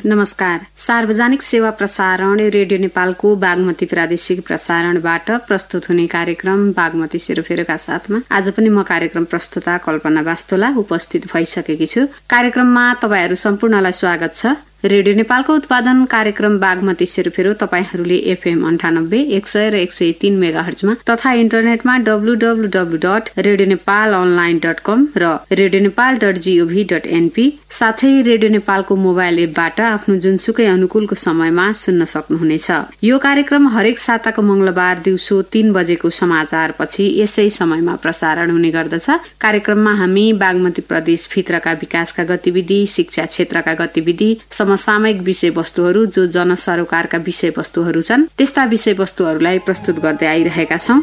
नमस्कार। सार्वजनिक सेवा प्रसारण रेडियो नेपालको बागमती प्रादेशिक प्रसारणबाट प्रस्तुत हुने कार्यक्रम बागमती सेरोफेरोका साथमा आज पनि म कार्यक्रम प्रस्तुता कल्पना वास्तोला उपस्थित भइसकेकी छु। कार्यक्रममा तपाईहरू सम्पूर्णलाई स्वागत छ। रेडियो नेपालको उत्पादन कार्यक्रम बागमती सेरोफेरो तपाईहरूले FM 98, 100 र 103 मेगाहर्जमा तथा इन्टरनेटमा www.radionepalonline.com र radionepal.gov.np साथै रेडियो नेपालको मोबाइल एपबाट आफ्नो जुनसुकै अनुकूलको समयमा सुन्न सक्नुहुनेछ। यो कार्यक्रम हरेक साताको मंगलबार दिउँसो 3 बजेको समाचारपछि यसै समयमा प्रसारण हुने गर्दछ। कार्यक्रममा हामी बागमती प्रदेश भित्रका विकासका गतिविधि, शिक्षा क्षेत्रका गतिविधि, समसामयिक विषयवस्तुहरू जो जनसरोकारका विषयवस्तुहरू छन् त्यस्ता विषयवस्तुहरूलाई प्रस्तुत गर्दै आइरहेका छौं।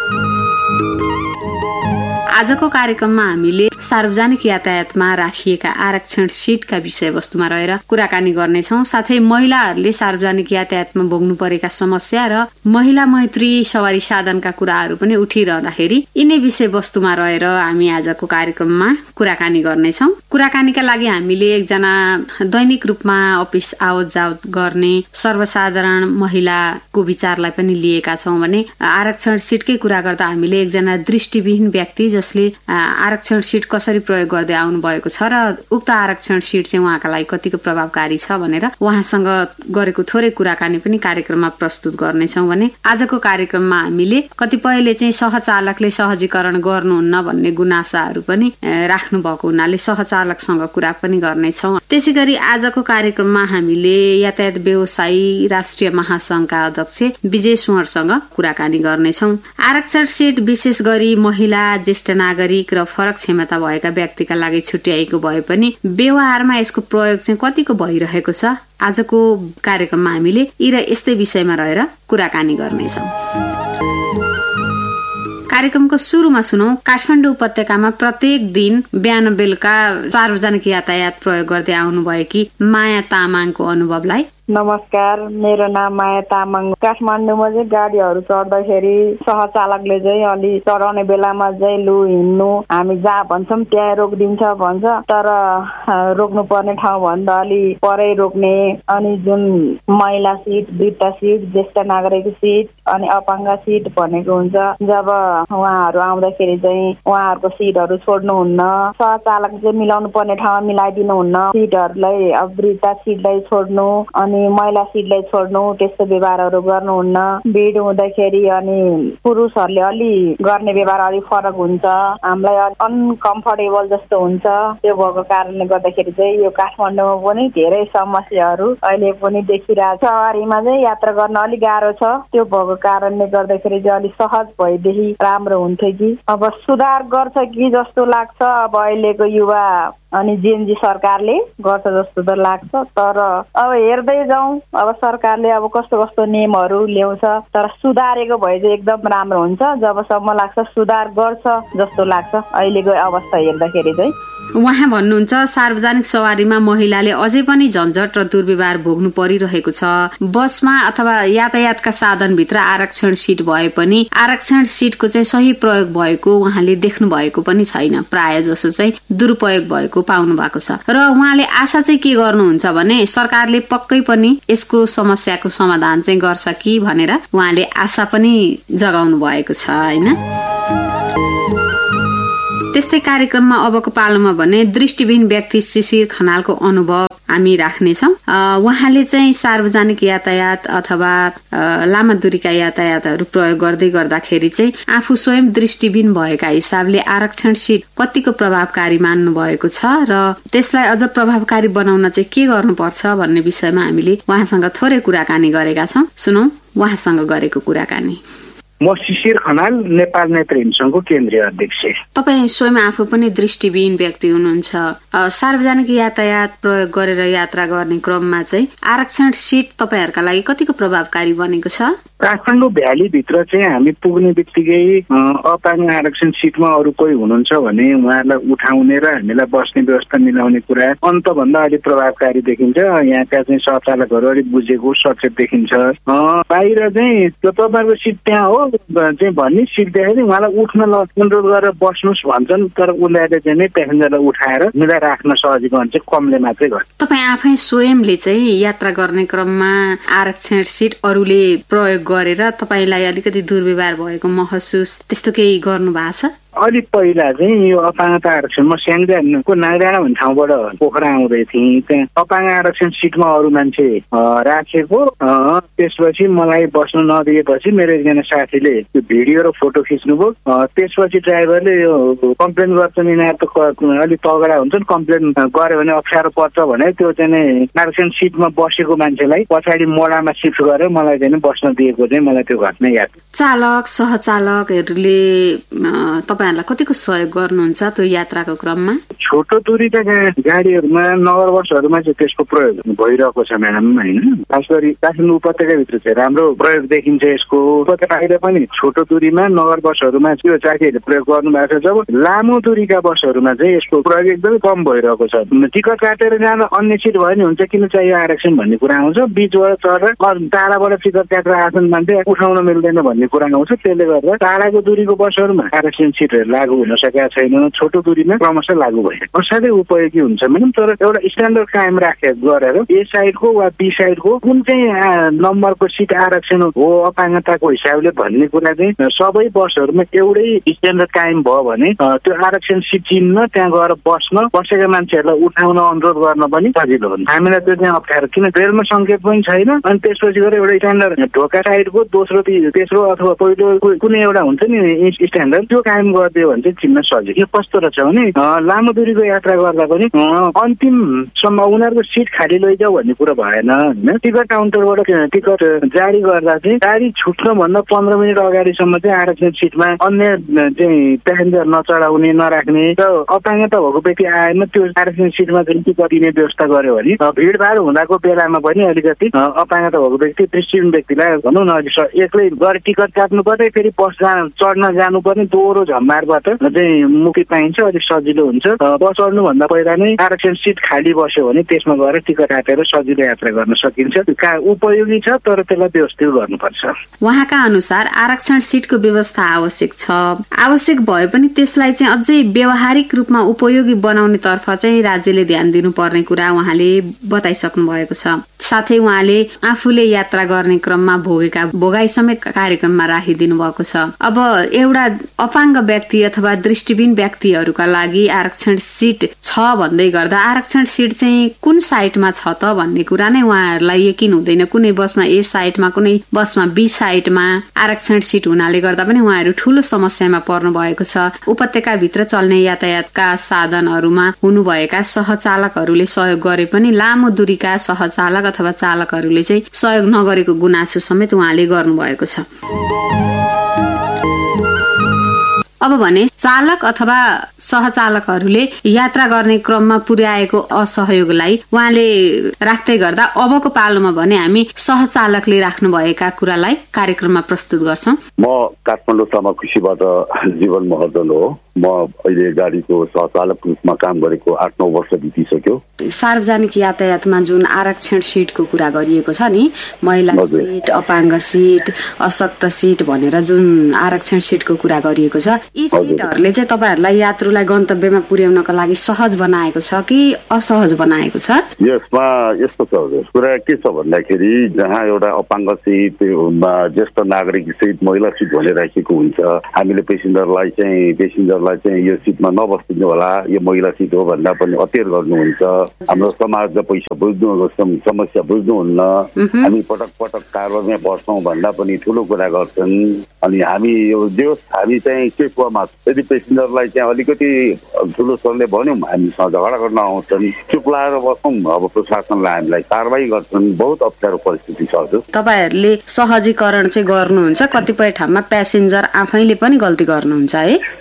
आजको कार्यक्रममा हामीले सार्वजनिक यातायातमा राखिएका आरक्षण सीटका विषयवस्तुमा रहेर कुराकानी गर्नेछौं। साथै महिलाहरूले सार्वजनिक यातायातमा भोग्नु परेका समस्या र महिला मैत्री सवारी साधनका कुराहरू पनि उठिरहँदाखेरि यिनै विषयवस्तुमा रहेर हामी आजको कार्यक्रममा कुराकानी गर्नेछौं। कुराकानीका लागि हामीले एकजना दैनिक रूपमा अफिस आवत जावत गर्ने सर्वसाधारण महिलाको विचारलाई पनि लिएका छौं भने आरक्षण सीटकै कुरा गर्दा हामीले एकजना दृष्टिविहीन व्यक्ति जसले आरक्षण सीट कसरी प्रयोग गर्दै आउनु भएको छ र उक्त आरक्षण सीट चाहिँ उहाँका लागि कतिको प्रभावकारी छ भनेर उहाँसँग गरेको थोरै कुराकानी पनि कार्यक्रममा प्रस्तुत गर्नेछौं भने आजको कार्यक्रममा हामीले कतिपयले चाहिँ सहचालकले सहजीकरण गर्नुहुन्न भन्ने गुनासाहरू पनि राख्नु भएको हुनाले सहचालकसँग कुरा पनि गर्नेछौं। त्यसैगरी आजको कार्यक्रममा हामीले यातायात व्यवसायी राष्ट्रिय महासंघका अध्यक्ष विजय सुँवरसँग कुराकानी गर्नेछौं। आरक्षण सीट विशेष गरी महिला, ज्येष्ठ नागरिक र फरक क्षमता भएका व्यक्तिका लागि छुट्याएको भए पनि व्यवहारमा यसको प्रयोग चाहिँ कतिको भइरहेको छ। आजको कार्यक्रममा हामीले यी र यस्तै विषयमा रहेर कुराकानी गर्नेछौं। कार्यक्रमको सुरुमा सुनौ काठमाडौँ उपत्यकामा प्रत्येक दिन बिहान बेलुका सार्वजनिक यातायात प्रयोग गर्दै आउनुभएकी माया तामाङको अनुभवलाई। नमस्कार, मेरो नाम माया तामाङ। काठमाडौँमा चाहिँ गाडीहरू चढ्दाखेरि सहचालकले चाहिँ अलि चढाउने बेलामा चाहिँ लु हिँड्नु, हामी जहाँ भन्छौँ त्यहाँ रोकिदिन्छ भन्छ, तर रोक्नु पर्ने ठाउँ भन्दा अलि परै रोक्ने। अनि जुन महिला सीट, वृद्ध सीट, ज्येष्ठ नागरिक सीट अनि अपाङ्ग सीट भनेको हुन्छ, जब उहाँहरू आउँदाखेरि चाहिँ उहाँहरूको सिटहरू छोड्नुहुन्न, सहचालक चाहिँ मिलाउनु पर्ने ठाउँमा मिलाइदिनुहुन्न, सिटहरूलाई अब वृद्ध सीटलाई छोड्नु अनि महिला सीटलाई छोड्नु, त्यस्तो व्यवहारहरू गर्नुहुन्न। भिड हुँदाखेरि अनि पुरुषहरूले अलि गर्ने व्यवहार अलिक फरक हुन्छ, हामीलाई अनकम्फर्टेबल जस्तो हुन्छ। त्यो भएको कारणले गर्दाखेरि चाहिँ यो काठमाडौँमा पनि धेरै समस्याहरू अहिले पनि देखिरहेको छ। सवारीमा चाहिँ यात्रा गर्न अलिक गाह्रो छ। त्यो भएको कारणले गर्दाखेरि चाहिँ अलिक सहज भएदेखि राम्रो हुन्थ्यो कि। अब सुधार गर्छ कि जस्तो लाग्छ अब अहिलेको युवा अनि जेएनजी सरकारले गर्छ जस्तो त लाग्छ। तर अब हेर्दै जाउँ अब सरकारले अब कस्तो कस्तो नियमहरू ल्याउँछ, तर सुधारेको भए चाहिँ एकदम राम्रो हुन्छ। जबसम्म लाग्छ सुधार गर्छ जस्तो लाग्छ अहिलेको अवस्था हेर्दाखेरि चाहिँ। उहाँ भन्नुहुन्छ सार्वजनिक सवारीमा महिलाले अझै पनि झन्झट र दुर्व्यवहार भोग्नु परिरहेको छ। बसमा अथवा यातायातका साधनभित्र आरक्षण सीट भए पनि आरक्षण सीटको चाहिँ सही प्रयोग भएको उहाँले देख्नु भएको पनि छैन। प्राय जसो चाहिँ दुरुपयोग भएको पाउनु भएको छ र उहाँले आशा चाहिँ के गर्नुहुन्छ भने सरकारले पक्कै पनि यसको समस्याको समाधान चाहिँ गर्छ कि भनेर उहाँले आशा पनि जगाउनु भएको छ हैन। त्यस्तै कार्यक्रममा अबको पालोमा भने दृष्टिविहीन व्यक्ति शिशिर खनालको अनुभव हामी राख्नेछौँ। उहाँले चाहिँ सार्वजनिक यातायात अथवा लामा दूरीका यातायातहरू प्रयोग गर्दै गर्दाखेरि चाहिँ आफू स्वयं दृष्टिविहीन भएका हिसाबले आरक्षण सीट कतिको प्रभावकारी मान्नु भएको छ र त्यसलाई अझ प्रभावकारी बनाउन चाहिँ के गर्नुपर्छ भन्ने विषयमा हामीले उहाँसँग थोरै कुराकानी गरेका छौँ। सुनौ उहाँसँग गरेको कुराकानी। म शिशिर खनाल, नेपाल नेत्रहीन संघको केन्द्रीय अध्यक्ष। तपाईँ स्वयं आफू पनि दृष्टिविहीन व्यक्ति हुनुहुन्छ। सार्वजनिक यातायात प्रयोग गरेर यात्रा गर्ने क्रममा चाहिँ आरक्षण सीट तपाईँहरूका लागि कतिको प्रभावकारी बनेको छ? काठमाडौँ भ्यालीभित्र चाहिँ हामी पुग्ने बित्तिकै अपाङ्ग आरक्षण सीटमा अरू कोही हुनुहुन्छ भने उहाँहरूलाई उठाउने र हामीलाई बस्ने व्यवस्था मिलाउने कुरा अन्तभन्दा अलिक प्रभावकारी देखिन्छ। यहाँका चाहिँ सहचालकहरू अलिक बुझेको सचेत देखिन्छ। बाहिर चाहिँ त्यो तपाईँहरूको सिट त्यहाँ हो, चाहिँ भन्ने सिक्दाखेरि उहाँलाई उठ्न अनुरोध गरेर बस्नुहोस् भन्छन्, तर उनीहरूले चाहिँ नै प्यासेन्जरलाई उठाएर मिलाएर राख्न सजिलो हुन्छ, कमले मात्रै गर्छ। तपाईँ आफै स्वयंले चाहिँ यात्रा गर्ने क्रममा आरक्षण सिट अरूले प्रयोग गरेर तपाईँलाई अलिकति दुर्व्यवहार भएको महसुस त्यस्तो केही गर्नु भएको छ? अलिक पहिला चाहिँ यो अपाङ्गता आरक्षण म स्याङ्जाको नागडाँडा भन्ने ठाउँबाट पोखरा आउँदै थिएँ। त्यहाँ अपाङ्ग आरक्षण सिटमा अरू मान्छे राखेको, त्यसपछि मलाई बस्नु नदिएपछि मेरो एकजना साथीले त्यो भिडियो र फोटो खिच्नुभयो। त्यसपछि ड्राइभरले यो कम्प्लेन गर्छ नि, यिनीहरू त अलिक तगडा हुन्छन्, कम्प्लेन गर्यो भने अप्ठ्यारो पर्छ भने त्यो चाहिँ आरक्षण सिटमा बसेको मान्छेलाई पछाडि मोडामा सिफ्ट गरेर मलाई चाहिँ बस्न दिएको चाहिँ मलाई त्यो घटना याद। चालक सहचालकहरूले तपाईँहरूलाई कतिको सहयोग गर्नुहुन्छ त्यो यात्राको क्रममा? छोटो दूरीका गाडीहरूमा नगर बसहरूमा चाहिँ त्यसको प्रयोग भइरहेको छ म्याडम, होइन? खास गरी काठमाडौँ उपत्यकाभित्र चाहिँ राम्रो प्रयोग देखिन्छ यसको। उपत्यका बाहिर पनि छोटो दूरीमा नगर बसहरूमा त्यो साथीहरूले प्रयोग गर्नु भएको छ। जब लामो दूरीका बसहरूमा चाहिँ यसको प्रयोग एकदमै कम भइरहेको छ। टिकट काटेर जाँदा अन्य सिट भयो नि हुन्छ, किन चाहियो आरक्षण भन्ने कुरा आउँछ। बिचबाट चढेर टाढाबाट टिकट काटेर आएछन् मान्छे उठाउन मिल्दैन भन्ने कुरा आउँछ। त्यसले गर्दा टाढाको दूरीको बसहरूमा आरक्षण सिटहरू लागू हुन सकेका छैन, छोटो दूरीमा क्रमशः लागू भयो। असाध्यै उपयोगी हुन्छ मैडम, तर एउटा स्ट्यान्डर्ड कायम गरेर ए साइडको वा बी साइडको कुन चाहिँ नम्बरको सिट आरक्षण हो अपाङ्गताको हिसाबले भन्ने कुरा चाहिँ सबै बसहरूमा एउटै स्ट्यान्डर्ड कायम भयो भने त्यो आरक्षण सिट चिन्न, त्यहाँ गएर बसेका मान्छेहरूलाई उठाउन अनुरोध गर्न पनि सजिलो हुन्छ। हामीलाई त्यो चाहिँ अप्ठ्यारो, किन रेलमा सङ्केत पनि छैन। अनि त्यसपछि गएर एउटा स्ट्यान्डर्ड ढोका साइडको दोस्रो तेस्रो अथवा पहिलो कुनै एउटा हुन्छ नि स्ट्यान्डर्ड, त्यो कायम गरिदियो भने चाहिँ चिन्न सजिलो। यो कस्तो रहेछ भने लामो दूरीको यात्रा गर्दा पनि अन्तिमसम्म उनीहरूको सिट खाली लैजाऊ भन्ने कुरा भएन, होइन? टिकट काउन्टरबाट टिकट जारी गर्दा चाहिँ गाडी छुट्नुभन्दा 15 मिनट अगाडिसम्म चाहिँ आरक्षण सिटमा अन्य चाहिँ प्यासेन्जर नचढाउने नराख्ने र अपाङ्गता भएको व्यक्ति आएन त्यो आरक्षण सिटमा चाहिँ टिकट दिने व्यवस्था गर्यो भने भिडभाड हुँदाको बेलामा पनि अलिकति अपाङ्गता भएको व्यक्ति दृष्टिहीन व्यक्तिलाई भनौँ न एक्लै गएर टिकट काट्नु पर्ने, फेरि बस चढ्न जानुपर्ने दोहोरो झम्मारबाट चाहिँ मुक्ति पाइन्छ, अलिक सजिलो हुन्छ। बस चढ्नुभन्दा पहिला नै आरक्षण सिट खाली बस्यो भने त्यसमा गएर टिकट काटेर सजिलो यात्रा गर्न सकिन्छ। उपयोगी छ, तर त्यसलाई व्यवस्थित गर्नुपर्छ। उहाँका अनुसार आरक्षण सिटको व्यवस्था आवश्यक छ, आवश्यक भए पनि त्यसलाई चाहिँ अझै व्यावहारिक रूपमा उपयोगी बनाउने तर्फ चाहिँ राज्यले ध्यान दिनुपर्ने कुरा उहाँले बताइसक्नु भएको छ। साथै उहाँले आफूले यात्रा गर्ने क्रममा भोगेका भोगाई समेत कार्यक्रममा राखिदिनु भएको छ। अब एउटा अपाङ्ग व्यक्ति अथवा दृष्टिहीन व्यक्तिहरूका लागि आरक्षण सिट छ भन्दै गर्दा आरक्षण सिट चाहिँ कुन साइडमा छ त भन्ने कुरा नै उहाँहरूलाई यकिन हुँदैन। कुनै बसमा ए साइडमा, कुनै बसमा बी साइडमा आरक्षण सिट हुनाले गर्दा पनि उहाँहरू ठूलो समस्यामा पर्नु भएको छ। उपत्यकाभित्र चल्ने यातायातका साधनहरूमा हुनुभएका सहचालकहरूले सहयोग गरे पनि लामो दूरीका सहचालक अथवा चालकहरूले चाहिँ सहयोग नगरेको गुनासो समेत उहाँले गर्नुभएको छ। अब भने चालक अथवा सहचालकहरूले यात्रा गर्ने क्रममा पुर्याएको असहयोगलाई उहाँले राख्दै गर्दा अबको पालोमा भने हामी सहचालकले राख्नुभएका कुरालाई कार्यक्रममा प्रस्तुत गर्छौं। म काठमाडौँ तमाखुसीबाट जीवन महर्जन हो। म अहिले गाडीको सहचालक रूपमा काम गरेको 8-9 वर्ष बितिसक्यो। सार्वजनिक यातायातमा जुन आरक्षण सिटको कुरा गरिएको छ नि, महिला सिट, अपाङ्ग सिट, अशक्त सिट भनेर जुन आरक्षण सिटको कुरा गरिएको छ, यी सिटहरूले चाहिँ तपाईहरुलाई यात्रुलाई गन्तव्यमा पुर्याउनका लागि सहज बनाएको छ कि असहज बनाएको छ? यसमा यस्तो छ, कुरा के छ भन्दाखेरि जहाँ एउटा अपाङ्ग सिट, ज्येष्ठ नागरिक सिट, महिला सिट भनेर राखिएको हुन्छ, हामीले पेसेन्जरलाई चाहिँ यो सिटमा नबस्दिनु होला, यो महिला सिट हो भन्दा पनि अत्यार गर्नुहुन्छ। हाम्रो समाजले पैसा समस्या बुझ्नुहुन्न, हामी पटक पटक कारबारमा बस्छौँ भन्दा पनि ठुलो कुरा गर्छन्। अनि हामी हामी चाहिँ के कुवामा यदि पेसेन्जरलाई चाहिँ अलिकति ठुलो स्वरले भन्यौँ हामीसँग झगडा गर्न आउँछन्, चुप लाएर बस्छौँ, अब प्रशासनले हामीलाई कारवाही गर्छन्। बहुत अप्ठ्यारो परिस्थिति छ। तपाईहरुले सहजीकरण चाहिँ गर्नुहुन्छ, कतिपय ठाउँमा प्यासेन्जर आफैले पनि गल्ती गर्नुहुन्छ है?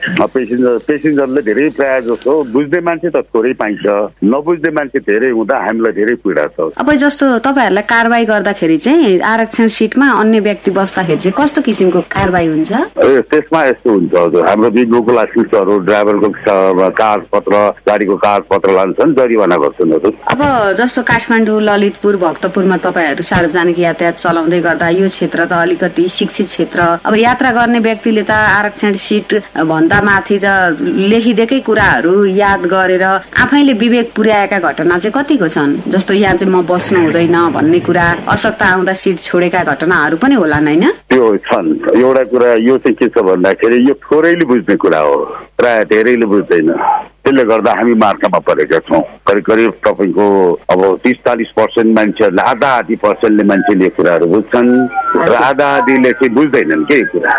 पेसेन्जरले धेरै प्रायः जस्तो बुझ्ने मान्छे त थोरै पाइन्छ, नबुझ्ने मान्छे धेरै हुँदा हामीलाई धेरै पीडा छ। अब जस्तो तपाईँहरूलाई कारबाही गर्दाखेरि चाहिँ आरक्षण सिटमा अन्य व्यक्ति बस्दाखेरि चाहिँ कस्तो किसिमको कारबाही हुन्छ? त्यसमा यस्तो हुन्छ हजुर, हाम्रो बिजुको लाइसेन्सहरू, ड्राइभरको कागजपत्र, गाडीको कागजपत्र लान्छन्, जरिवाना गर्छन्। अब जस्तो काठमाडौँ, ललितपुर, भक्तपुरमा तपाईँहरू सार्वजनिक यातायात चलाउँदै गर्दा यो क्षेत्र त अलिकति शिक्षित क्षेत्र, अब यात्रा गर्ने व्यक्तिले त आरक्षण सिट भन्दा माथि त लेखिदिएकै कुराहरू याद गरेर आफैले विवेक पुर्याएका घटना चाहिँ कतिको छन्? जस्तो यहाँ चाहिँ म बस्नु हुँदैन भन्ने कुरा, आवश्यकता आउँदा सिट छोडेका घटनाहरू पनि होला हैन? त्यो छन्। एउटा कुरा यो चाहिँ के छ भन्दाखेरि यो थोरैले बुझ्ने कुरा हो, प्राय धेरैले बुझ्दैन। त्यसले गर्दा हामी मार्कामा परेका छौँ। करिब करिब तपाईँको अब 30-40% मान्छेहरूले, आधा-आधी पर्सेन्टले मान्छेले कुराहरू बुझ्छन् र आधा-आधीले चाहिँ बुझ्दैनन् के कुरा।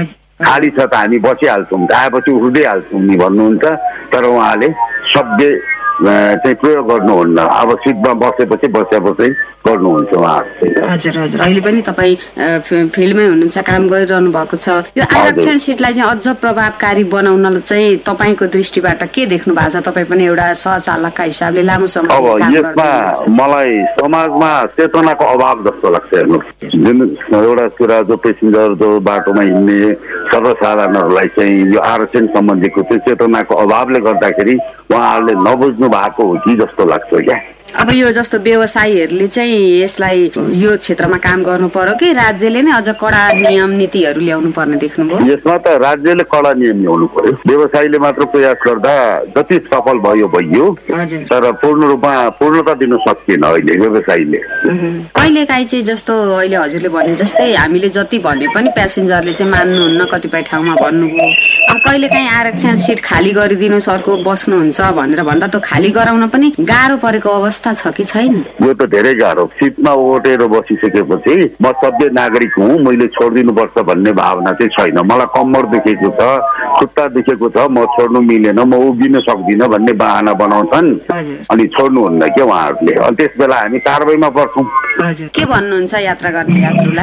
खाली छ त हामी बसिहाल्छौँ, आएपछि उठ्दै हाल्छौँ नि भन्नुहुन्छ, तर उहाँले शब्द चाहिँ प्रयोग गर्नुहुन्न। अब सिटमा बसेपछि गर्नुहुन्छ उहाँ। हजुर हजुर, अहिले पनि तपाईँ फिल्डमै हुनुहुन्छ, काम गरिरहनु भएको छ। यो आरक्षण सिटलाई चाहिँ अझ प्रभावकारी बनाउन चाहिँ तपाईँको दृष्टिबाट के देख्नु भएको छ? तपाईँ पनि एउटा सहचालकका हिसाबले लामो समय अब यसमा मलाई समाजमा चेतनाको अभाव जस्तो लाग्छ। हेर्नुहोस्, जुन एउटा कुरा जो पेसेन्जर जो बाटोमा हिँड्ने सर्वसाधारणहरूलाई चाहिँ यो आरक्षण सम्बन्धीको चाहिँ चेतनाको अभावले गर्दाखेरि उहाँहरूले नबुझ्नु भएको हो कि जस्तो लाग्छ क्या। अब यो जस्तो व्यवसायीहरूले चाहिँ यसलाई यो क्षेत्रमा काम गर्नु पर्यो कि राज्यले नै अझ कडा नियम नीतिहरू ल्याउनु पर्ने देख्नुभयो? यसमा त राज्यले कडा नियम ल्याउनु पर्यो। व्यवसायीले मात्र प्रयास गर्दा जति सफल भयो, तर पूर्णता दिन सकिएन अहिले व्यवसायीले। कहिलेकाहीँ चाहिँ जस्तो अहिले हजुरले भने जस्तै हामीले जति भने पनि प्यासेन्जरले चाहिँ मान्नुहुन्न, कतिपय ठाउँमा भन्नुभयो। अब कहिलेकाहीँ आरक्षण सिट खाली गरिदिनुहोस्, अर्को बस्नुहुन्छ भनेर भन्दा त खाली गराउन पनि गाह्रो परेको अवस्था छ कि छैन? यो त धेरै गाह्रो। सिटमा ओटेर बसिसकेपछि म सभ्य नागरिक हुँ, मैले छोडिदिनु पर्छ भन्ने भावना चाहिँ छैन। मलाई कम्मर दुखेको छ, खुट्टा दुखेको छ, म छोड्नु मिलेन, म उभिन सक्दिनँ भन्ने बहाना बनाउँछन् अनि छोड्नुहुन्न के उहाँहरूले। अनि त्यस बेला हामी कारबाहीमा पर्छौँ। के भन्नुहुन्छ यात्रा गर्ने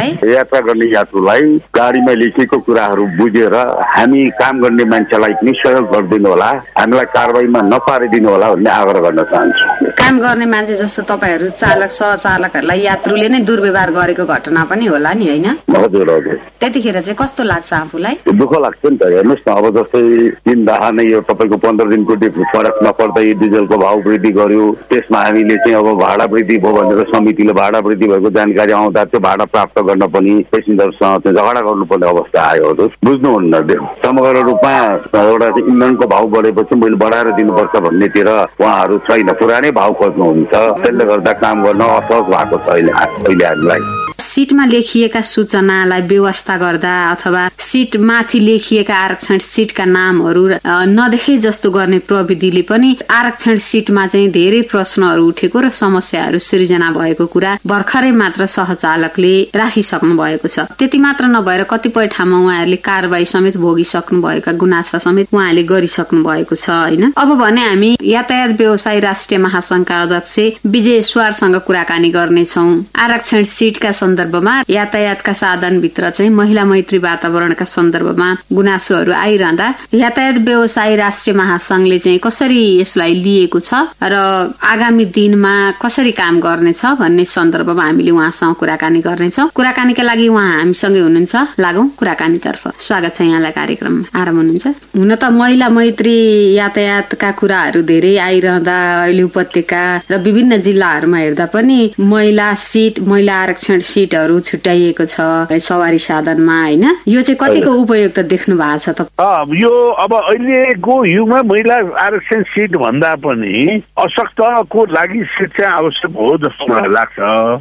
यात्रुलाई गाडीमा लेखिएको कुराहरू बुझेर हामी काम गर्ने मान्छेलाई पनि सहयोग गरिदिनु होला, हामीलाई कारबाहीमा नपारिदिनु होला भन्ने आग्रह गर्न चाहन्छु। काम गर्ने मान्छे जस्तो तपाईँहरू चालक सहचालकहरूलाई यात्रुले नै दुर्व्यवहार गरेको घटना पनि होला नि हैन? हजुर हजुर। त्यतिखेर चाहिँ कस्तो लाग्छ आफूलाई? दुःख लाग्छ नि त। हेर्नुहोस् न, अब जस्तै दिनदाहा नै यो तपाईँको 15 दिनको फरक नपर्दै डिजलको भाउ वृद्धि गर्यो, त्यसमा हामीले चाहिँ अब भाडा वृद्धि भयो भनेर समितिले भाडा वृद्धि भएको जानकारी आउँदा त्यो भाडा प्राप्त गर्न पनि पेसेन्जरसँग झगडा गर्नुपर्ने अवस्था आयो। हजुर बुझ्नुहुन्न, समग्र रूपमा एउटा इन्धनको भाउ बढेपछि मैले बढाएर दिनुपर्छ भन्नेतिर उहाँहरू छैन, पुरानै भाउ खोज्नुहुन्छ। त्यसले गर्दा काम गर्न असहज भएको छ अहिले हामीलाई। सिटमा लेखिएका सूचनालाई व्यवस्था गर्दा अथवा सिट माथि लेखिएका आरक्षण सिटका नामहरू नदेखे जस्तो गर्ने प्रविधिले पनि आरक्षण सिटमा चाहिँ धेरै प्रश्नहरू उठेको र समस्याहरू सृजना भएको कुरा भर्खरै मात्र सहचालकले राखिसक्नु भएको छ। त्यति मात्र नभएर कतिपय ठाउँमा उहाँहरूले कारबाही समेत भोगिसक्नु भएका गुनासा समेत उहाँले गरिसक्नु भएको छ हैन? अब भने हामी यातायात व्यवसायी राष्ट्रिय महासंघका अध्यक्ष विजय सुवारसँग कुराकानी गर्नेछौँ। आरक्षण सिटका सन्दर्भमा यातायातका साधनभित्र चाहिँ महिला मैत्री वातावरणका सन्दर्भमा गुनासोहरू आइरहँदा यातायात व्यवसायी राष्ट्रिय महासंघले चाहिँ कसरी यसलाई लिएको छ र आगामी दिनमा कसरी काम गर्नेछ भन्ने सन्दर्भमा हामीले उहाँसँग कुराकानी गर्नेछौँ। कुराकानीका लागि उहाँ हामीसँगै हुनुहुन्छ। लागौं कुराकानीतर्फ। स्वागत छ यहाँलाई कार्यक्रममा। आराम हुनुहुन्छ? हुन त महिला मैत्री यातायातका कुराहरू धेरै आइरहँदा अहिले उपत्यका र विभिन्न जिल्लाहरूमा हेर्दा पनि महिला आरक्षण सिटहरू छुट्याइएको छ सवारी साधनमा हैन? यो चाहिँ कतिको उपयुक्त देख्नु भएको छ त? यो अब अहिलेको युगमा महिला आरक्षण सिट भन्दा पनि अशक्तको लागि सिट चाहिँ आवश्यक हो जस्तो मलाई लाग्छ।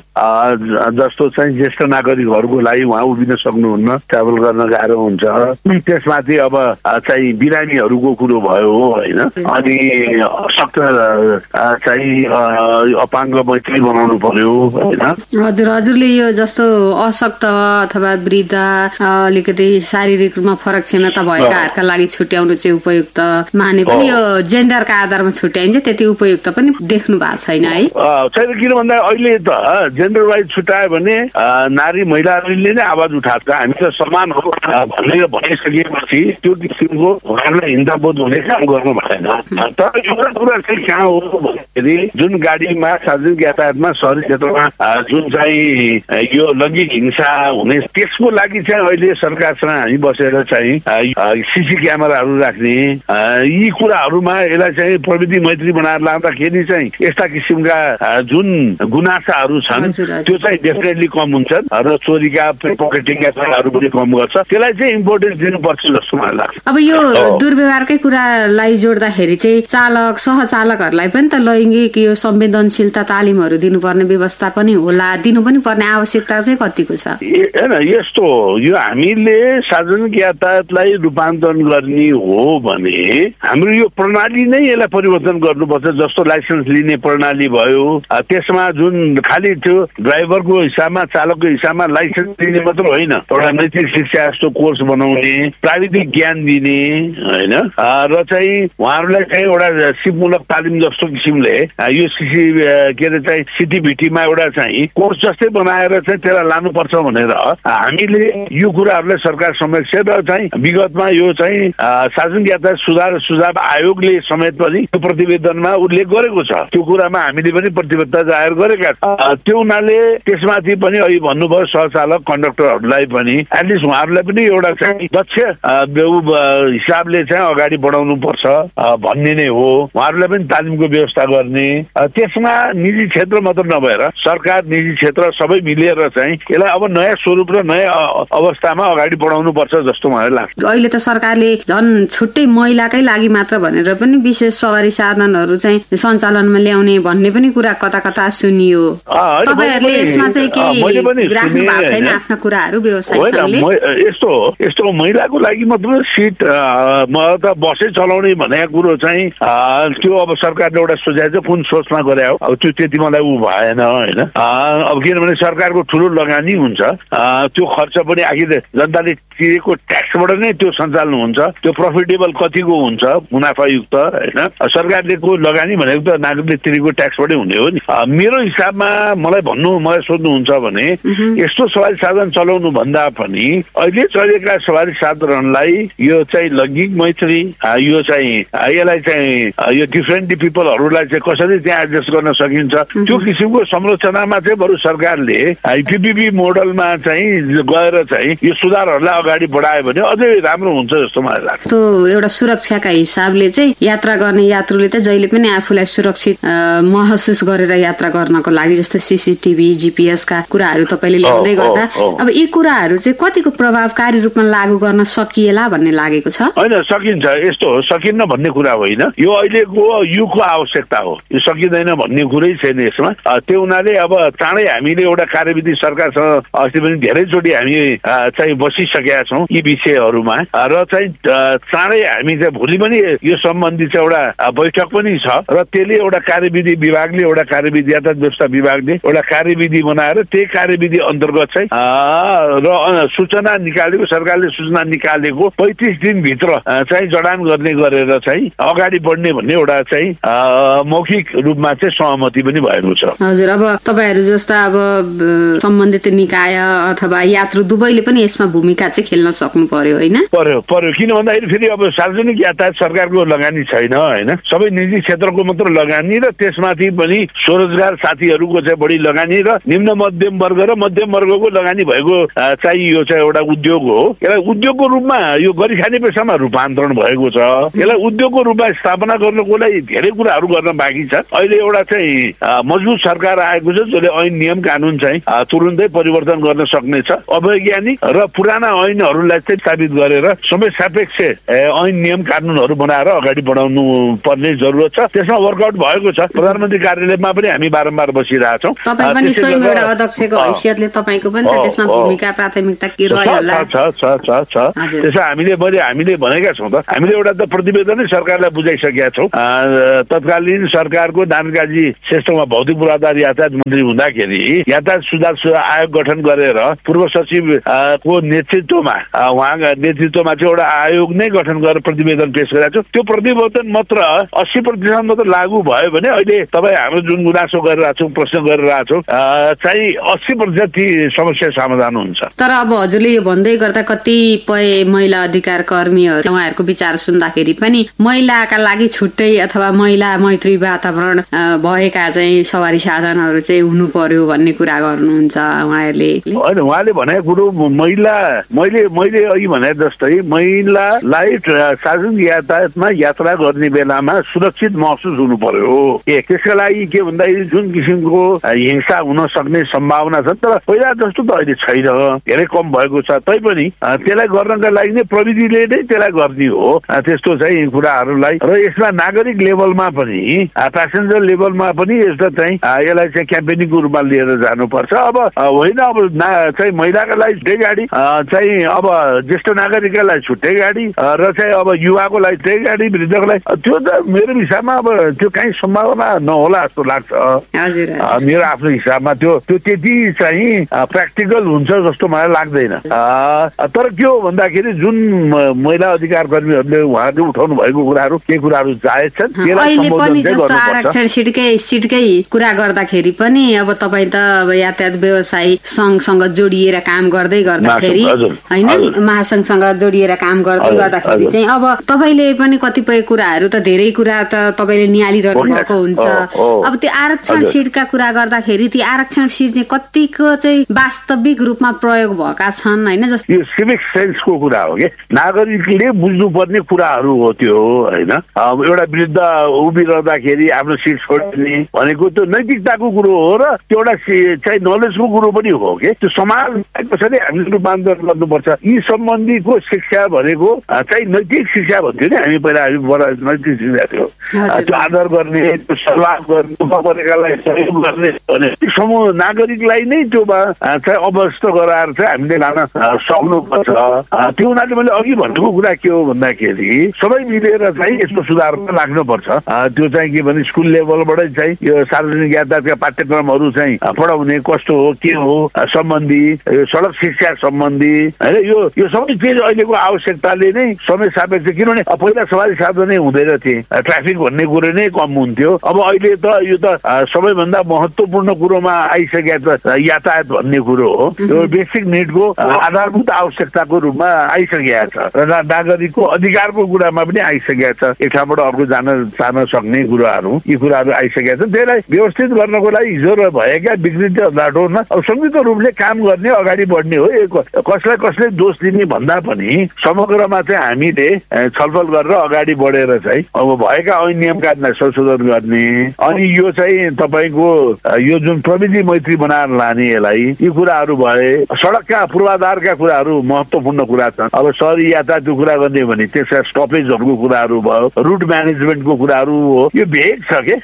जस्तो चाहिँ ज्येष्ठ नागरिकहरूको लागि उहाँ उभिन सक्नुहुन्न, ट्राभल गर्न गाह्रो हुन्छ। त्यसमाथि अब चाहिँ बिरामीहरूको कुरो भयो होइन, अनि अशक्त चाहिँ अपाङ्ग मैत्री बनाउनु पर्यो होइन? हजुरले यो जस्तो अशक्त अथवा वृद्ध अलिकति शारीरिक रूपमा फरक क्षमता भएकाहरूका लागि छुट्याउनु चाहिँ उपयुक्त माने पनि यो जेन्डरका आधारमा छुट्याइन्छ, त्यति उपयुक्त पनि देख्नु भएको छैन है? छैन, किन भन्दा अहिले त जेन्डर वाइज छुट्यायो भने नारी महिलाहरूले नै आवाज उठाएको, हामी त समान हो भनेर भनिसकेपछि त्यो किसिमको उहाँहरूलाई हिंसा बोध हुने काम गर्नु भएन। तर एउटा कुरा चाहिँ कहाँ हो भन्दाखेरि जुन गाडीमा सार्वजनिक यातायातमा शहरी क्षेत्रमा जुन चाहिँ यो लैङ्गिक हिंसा हुने त्यसको लागि चाहिँ अहिले सरकारसँग हामी बसेर चाहिँ सीसी क्यामेराहरू राख्ने यी कुराहरूमा यसलाई चाहिँ प्रविधि मैत्री बनाएर लाँदाखेरि चाहिँ यस्ता किसिमका जुन गुनासाहरू छन् त्यो चाहिँ डेफिनेटली कम हुन्छन् र चोरीका पकेटिङका कुराहरू पनि कम गर्छ। त्यसलाई चाहिँ इम्पोर्टेन्स दिनुपर्छ जस्तो मलाई लाग्छ। अब यो दुर्व्यवहारकै कुरालाई जोड्दाखेरि चाहिँ चालक सहचालकहरूलाई पनि त लैङ्गिक यो संवेदनशीलता तालिमहरू दिनुपर्ने व्यवस्था पनि होला, दिनु पनि पर्ने आवश्यकता चाहिँ कतिको छ? हैन, यस्तो यो हामीले सार्वजनिक यातायातलाई रूपान्तरण गर्ने हो भने हाम्रो यो प्रणाली नै यसलाई परिवर्तन गर्नुपर्छ। जस्तो लाइसेन्स लिने प्रणाली भयो, त्यसमा जुन खालि त्यो ड्राइभरको हिसाबमा चालकको हिसाबमा लाइसेन्स दिने मात्र होइन, एउटा नैतिक शिक्षा जस्तो कोर्स बनाउने, प्राविधिक ज्ञान दिने होइन, र चाहिँ उहाँहरूलाई चाहिँ एउटा सिपमूलक तालिम जस्तो किसिमले यो के अरे चाहिँ सिटिभिटीमा एउटा चाहिँ कोर्स जस्तै बनाएर चाहिँ त्यसलाई लानुपर्छ भनेर हामीले यो कुराहरूलाई सरकार समक्ष र चाहिँ विगतमा यो चाहिँ सार्वजनिक यातायात सुधार सुझाव आयोगले समेत पनि त्यो प्रतिवेदनमा उल्लेख गरेको छ। त्यो कुरामा हामीले पनि प्रतिबद्धता जाहेर गरेका छौँ। त्यो हुनाले त्यसमाथि पनि अहिले भन्नुभयो सहचालक कन्डक्टरहरूलाई पनि एटलिस्ट उहाँहरूलाई पनि एउटा चाहिँ दक्ष हिसाबले चाहिँ अगाडि बढाउनु पर्छ भन्ने नै हो। उहाँहरूलाई पनि तालिमको व्यवस्था गर्ने, त्यसमा निजी क्षेत्र मात्र नभएर सरकार निजी क्षेत्र सबै मिलेर चाहिँ यसलाई अब नयाँ स्वरूप र नयाँ अवस्थामा अगाडि बढाउनु पर्छ जस्तो मलाई लाग्छ। अहिले त सरकारले झन् छुट्टै महिलाकै लागि मात्र भनेर पनि विशेष सवारी साधनहरू चाहिँ सञ्चालनमा ल्याउने भन्ने पनि कुरा कता कता सुनियो। तपाईहरुले यसमा चाहिँ के राख्नु भएको छैन आफ्ना कुराहरू व्यवसायिकले? यस्तो महिलाको लागि मात्र सिट म त बसै चलाउने भनेको कुरो चाहिँ त्यो अब सरकारले एउटा सुझाव चाहिँ कुन सोचमा गरे हो, अब त्यो त्यति मलाई भएन होइन। अब किनभने सरकारको ठुलो लगानी हुन्छ, त्यो खर्च पनि आखिर जनताले तिरेको ट्याक्सबाट नै त्यो सञ्चालन हुन्छ, त्यो प्रफिटेबल कतिको हुन्छ मुनाफायुक्त होइन। सरकारले को लगानी भनेको त नागरिकले तिरेको ट्याक्सबाटै हुने हो नि। मेरो हिसाबमा मलाई सोध्नुहुन्छ भने यस्तो सवारी साधन चलाउनु भन्दा पनि अहिले चलेका सवारी साधनलाई यो चाहिँ लैङ्गिक मैत्री यो चाहिँ यसलाई चाहिँ यो डिफरेन्ट पिपलहरूलाई चाहिँ कसरी त्यहाँ एडजस्ट गर्न सकिन्छ त्यो किसिमको संरचनामा चाहिँ बरु सरकारले पीपीपी मोडलमा चाहिँ गएर चाहिँ यो सुधारहरूलाई अगाडि बढायो भने अझै राम्रो हुन्छ जस्तो मलाई लाग्छ। एउटा सुरक्षाका हिसाबले चाहिँ यात्रा गर्ने यात्रुले त जहिले पनि आफूलाई सुरक्षित महसुस गरेर यात्रा गर्नको लागि जस्तो सीसीटीभी जीपीएस का कुराहरू तपाईले ल्याउँदै गर्दा अब यी कुराहरू चाहिँ कतिको प्रभावकारी रूपमा लागू गर्न सकिएला भन्ने लागेको छ? होइन, सकिन्छ, यस्तो सकिन्न भन्ने कुरा होइन, यो अहिलेको युगको आवश्यकता हो, यो सकिँदैन भन्ने कुरै छैन यसमा। त्यो हुनाले अब चाँडै हामीले एउटा कार्यविधि सरकारसँग अस्ति पनि धेरैचोटि हामी चाहिँ बसिसकेका छौँ यी विषयहरूमा र चाहिँ चाँडै हामी चाहिँ भोलि पनि यो सम्बन्धी चाहिँ एउटा बैठक पनि छ र त्यसले एउटा कार्यविधि विभागले एउटा कार्यविधि यातायात व्यवस्था विभागले एउटा कार्यविधि बनाएर त्यही कार्यविधि अन्तर्गत चाहिँ र सूचना निकालेको सरकारले सूचना निकालेको 35 दिनभित्र चाहिँ जडान गर्ने गरेर चाहिँ अगाडि बढ्ने भन्ने एउटा चाहिँ मौखिक रूपमा चाहिँ सहमति पनि भएको छ। हजुर, अब तपाईहरु जस्ता अब सम्बन्धित निकाय अथवा यात्रु दुवैले पनि यसमा भूमिका चाहिँ खेल्न सक्नु पर्यो होइन? पर्यो किन भन्दाखेरि फेरि अब सार्वजनिक यातायात सरकारको लगानी छैन होइन, सबै निजी क्षेत्रको मात्र लगानी र त्यसमाथि पनि स्वरोजगार साथीहरूको चाहिँ बढी लगानी र निम्न मध्यम वर्ग र मध्यम वर्गको लगानी भएको चाहिँ यो चाहिँ एउटा उद्योग हो। यसलाई उद्योगको रूपमा यो गरिखाने पेसामा रूपान्तरण भएको छ। यसलाई उद्योगको रूपमा स्थापना गर्नको लागि धेरै कुराहरू गर्न बाँकी छ। अहिले एउटा चाहिँ मजबुत सरकार आएको छ जसले ऐन नियम कानुन चाहिँ तुरुन्तै परिवर्तन गर्न सक्नेछ। अवैज्ञानिक र पुराना ऐनहरूलाई चाहिँ स्थापित गरेर समय सापेक्ष ऐन नियम कानुनहरू बनाएर अगाडि बढाउनु पर्ने जरुरत छ। त्यसमा वर्कआउट भएको छ। प्रधानमन्त्री कार्यालयमा पनि हामी बारम्बार बसिरहेछौँ। तपाईँ पनि स्वयं एउटा अध्यक्षको हैसियतले तपाईको पनि त्यसमा भूमिका प्राथमिकता के रह्यो होला? त्यसो हामीले भनेका छौँ त, हामीले एउटा त प्रतिवेदनै सरकारलाई बुझाइसकेका छौँ। तत्कालीन सरकारको दानकाजी श्रेष्ठमा भौतिक पूर्वाधार यातायात मन्त्री हुँदाखेरि यातायात सुधार आयोग गठन गरेर पूर्व सचिव को नेतृत्वमा उहाँका नेतृत्वमा चाहिँ एउटा आयोग नै गठन गरेर प्रतिवेदन पेश गरेको छ। त्यो प्रतिवेदन मात्र 80% मात्र लागू भयो भने अहिले तपाईँ हाम्रो जुन गुनासो गरिरहेको छौँ, प्रश्न गरिरहेको छौँ चाहिँ 80% ती समस्या समाधान हुन्छ। तर अब हजुरले यो भन्दै गर्दा कतिपय महिला अधिकार कर्मीहरू उहाँहरूको विचार सुन्दाखेरि पनि महिलाका लागि छुट्टै अथवा महिला मैत्री वातावरण भएका चाहिँ सवारी साधनहरू चाहिँ हुनु पर्यो भन्ने कुरा गर्नुहुन्छ उहाँहरूले। होइन, उहाँले भनेको कुरो मैले अघि भने जस्तै महिलालाई सार्वजनिक यातायातमा यात्रा गर्ने बेलामा सुरक्षित महसुस हुनु पर्यो। त्यसका लागि के भन्दाखेरि जुन किसिमको हिंसा हुन सक्ने सम्भावना छ, तर पहिला जस्तो त अहिले छैन, धेरै कम भएको छ। तैपनि त्यसलाई गर्नका लागि नै प्रविधिले नै त्यसलाई गर्ने हो। त्यस्तो चाहिँ कुराहरूलाई र यसमा नागरिक लेभलमा पनि प्यासेन्जर लेभलमा पनि यस्तो चाहिँ यसलाई चाहिँ क्याम्पेनिङको रूपमा लिएर जानुपर्छ। अब होइन, अब चाहिँ महिलाका लागि छुट्टै गाडी चाहिँ अब ज्येष्ठ नागरिकका लागि छुट्टै गाडी र चाहिँ अब युवाको लागि छुट्टै गाडी, वृद्धको लागि त्यो त मेरो हिसाबमा अब त्यो कहीँ सम्भावना नहोला जस्तो लाग्छ। मेरो आफ्नो हिसाबमा त्यो त्यति चाहिँ प्र्याक्टिकल हुन्छ जस्तो मलाई लाग्दैन। तर के हो भन्दाखेरि जुन महिला अधिकार कर्मीहरूले उहाँले उठाउनु भएको कुराहरू के कुराहरू जायज छन्, अहिले पनि जस्तो आरक्षण सिटकै कुरा गर्दाखेरि पनि अब तपाईँ त अब यातायात व्यवसायी संघसँग जोडिएर काम गर्दै गर्दाखेरि होइन, महासंघसँग जोडिएर काम गर्दै गर्दाखेरि चाहिँ अब तपाईँले पनि कतिपय कुराहरू त धेरै कुरा त तपाईँले निहालिरहनु भएको हुन्छ। अब त्यो आरक्षण सिटका कुरा गर्दाखेरि ती आरक्षण सिट चाहिँ कतिको चाहिँ वास्तविक रूपमा प्रयोग भएका छन् होइन? जस्तो यो सिभिक सेन्सको कुरा हो कि नागरिकले बुझ्नुपर्ने कुराहरू हो त्यो होइन। एउटा वृद्ध उभिरहँदाखेरि आफ्नो सिट छोड्ने भनेको त्यो नैतिकताको कुरो हो र त्यो एउटा चाहिँ नलेजको कुरो पनि हो कि त्यो समाज कसरी हामीले रूपान्तरण गर्नुपर्छ यी सम्बन्धीको शिक्षा भनेको चाहिँ नैतिक शिक्षा भन्थ्यो नि हामी पहिला, नैतिक शिक्षा थियो। त्यो आदर गर्ने, त्यो सल्लाह गर्ने, परेकालाई सहयोग गर्ने भने समूह नागरिकलाई नै त्योमा चाहिँ अवस्था गराएर चाहिँ हामीले लान सक्नुपर्छ। त्यो हुनाले मैले अघि भनेको कुरा के हो भन्दाखेरि सबै मिलेर चाहिँ यसको सुधारमा लाग्नुपर्छ। त्यो चाहिँ के भने स्कुल लेभलबाटै चाहिँ यो सार्वजनिक यातायातका पाठ्यक्रमहरू चाहिँ पढाउने कस्तो हो के हो सम्बन्धी, सडक शिक्षा सम्बन्धी होइन, यो सबै चिज अहिलेको आवश्यकताले नै समय सापेक्ष। किनभने पहिला सवारी साधनै हुँदैन थिए, ट्राफिक भन्ने कुरो नै कम हुन्थ्यो। अब अहिले त यो त सबैभन्दा महत्त्वपूर्ण कुरोमा आइसकेको छ यातायात भन्ने कुरो हो। यो बेसिक निडको आधारभूत आवश्यकताको रूपमा आइसकेको छ र नागरिकको अधिकारको कुरामा पनि आइसकेको छ। एक ठाउँबाट अर्को जान सक्ने कुराहरू यी कुराहरू आइसकेका छन्। त्यसलाई व्यवस्थित गर्नको लागि हिजो भएका विकृति बाटोमा अब संयुक्त रूपले काम गर्ने, अगाडि बढ्ने हो। कसलाई कसले दोष दिने भन्दा पनि समग्रमा चाहिँ हामीले छलफल गरेर अगाडि बढेर चाहिँ अब भएका ऐन नियम कानुनलाई संशोधन गर्ने। अनि यो चाहिँ तपाईँको यो जुन प्रविधि मैत्री बनाएर लाने यसलाई यी कुराहरू भए। सडकका पूर्वाधारका कुराहरू महत्त्वपूर्ण कुरा छन्। अब शहरी यातायातको कुरा गर्ने भने त्यसका स्टपेजहरूको कुराहरू भयो, रुट म्यानेजमेन्टको कुराहरू हो। यो भेग छ के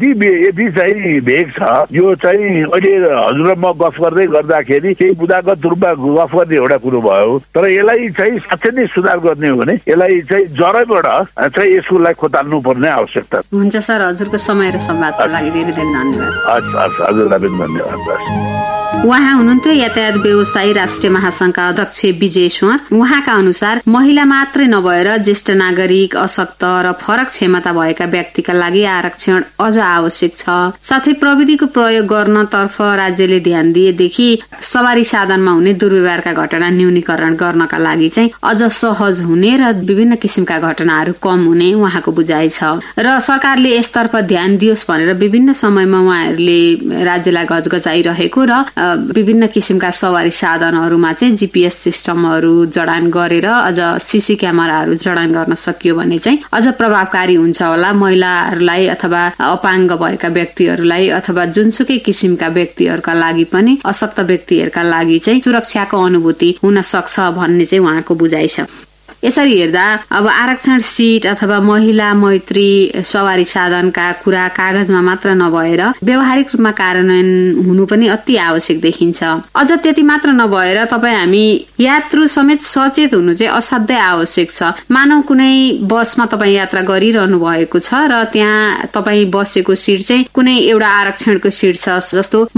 यति चाहिँ भेग छ। यो चाहिँ अहिले हजुर म गफ गर्दै गर्दाखेरि केही बुदागत रूपमा गफ गर्ने एउटा कुरो भयो। तर यसलाई चाहिँ साँच्चै नै सुधार गर्ने हो भने यसलाई चाहिँ जरैबाट चाहिँ यसको लागि खोताल्नु पर्ने आवश्यकता हुन्छ। सर, हजुरको समय र संवादको लागि धेरै धेरै धन्यवाद। हजुरलाई पनि धन्यवाद। उहाँ हुनुहुन्थ्यो यातायात व्यवसायी राष्ट्रिय महासंघका अध्यक्ष विजय स्वर। उहाँका अनुसार महिला मात्रै नभएर ज्येष्ठ नागरिक, अशक्त र फरक क्षमता भएका व्यक्तिका लागि आरक्षण अझ आवश्यक छ। साथै प्रविधिको प्रयोग गर्नतर्फ राज्यले ध्यान दिएदेखि सवारी साधनमा हुने दुर्व्यवहारका घटना न्यूनीकरण गर्नका लागि चाहिँ अझ सहज हुने र विभिन्न किसिमका घटनाहरू कम हुने उहाँको बुझाइ छ। र सरकारले यसतर्फ ध्यान दियोस् भनेर विभिन्न समयमा उहाँहरूले राज्यलाई गजगजाइरहेको र विभिन्न किसिमका सवारी साधनहरूमा चाहिँ जीपीएस सिस्टमहरू जडान गरेर अझ सीसी क्यामेराहरू जडान गर्न सकियो भने चाहिँ अझ प्रभावकारी हुन्छ होला। महिलाहरूलाई अथवा अपाङ्ग भएका व्यक्तिहरूलाई अथवा जुनसुकै किसिमका व्यक्तिहरूका लागि पनि, अशक्त व्यक्तिहरूका लागि चाहिँ सुरक्षाको अनुभूति हुन सक्छ भन्ने चाहिँ उहाँको बुझाइ छ। यसरी हेर्दा अब आरक्षण सीट अथवा महिला मैत्री सवारी साधनका कुरा कागजमा मात्र नभएर व्यावहारिक रूपमा कार्यान्वयन हुनु पनि अति आवश्यक देखिन्छ। अझ त्यति मात्र नभएर तपाईँ हामी यात्रु समेत सचेत हुनु चाहिँ असाध्यै आवश्यक छ। मानौ कुनै बसमा तपाईँ यात्रा गरिरहनु भएको छ र त्यहाँ तपाईँ बसेको सिट चाहिँ कुनै एउटा आरक्षणको सिट छ, जस्तो